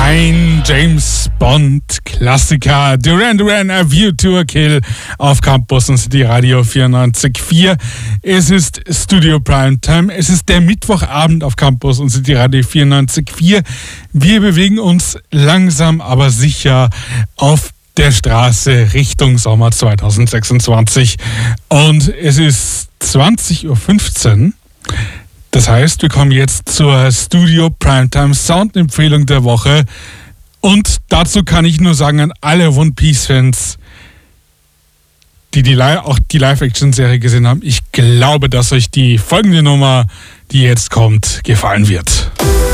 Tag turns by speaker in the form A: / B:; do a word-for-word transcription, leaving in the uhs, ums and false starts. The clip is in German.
A: Ein James Bond-Klassiker. Duran Duran, A View to a Kill auf Campus und City Radio vierundneunzig Komma vier. Es ist Studio Primetime. Es ist der Mittwochabend auf Campus und City Radio vierundneunzig Komma vier. Wir bewegen uns langsam, aber sicher auf der Straße Richtung Sommer zwanzig sechsundzwanzig. Und es ist zwanzig Uhr fünfzehn. Das heißt, wir kommen jetzt zur Studio Primetime Soundempfehlung der Woche. Und dazu kann ich nur sagen an alle One Piece-Fans, die, die Li- auch die Live-Action-Serie gesehen haben, ich glaube, dass euch die folgende Nummer, die jetzt kommt, gefallen wird.